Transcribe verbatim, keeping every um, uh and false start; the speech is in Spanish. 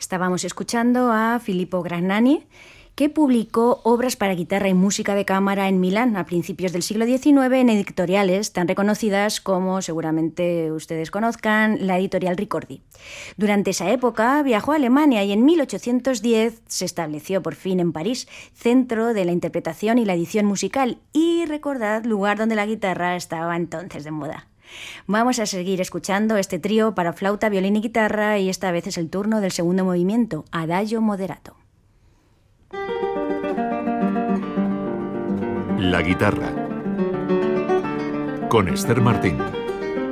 Estábamos escuchando a Filippo Gragnani, que publicó obras para guitarra y música de cámara en Milán a principios del siglo diecinueve en editoriales tan reconocidas como seguramente ustedes conozcan, la editorial Ricordi. Durante esa época viajó a Alemania y en mil ochocientos diez se estableció por fin en París, centro de la interpretación y la edición musical, y recordad, lugar donde la guitarra estaba entonces de moda. Vamos a seguir escuchando este trío para flauta, violín y guitarra, y esta vez es el turno del segundo movimiento, Adagio moderato. La guitarra con Esther Martín.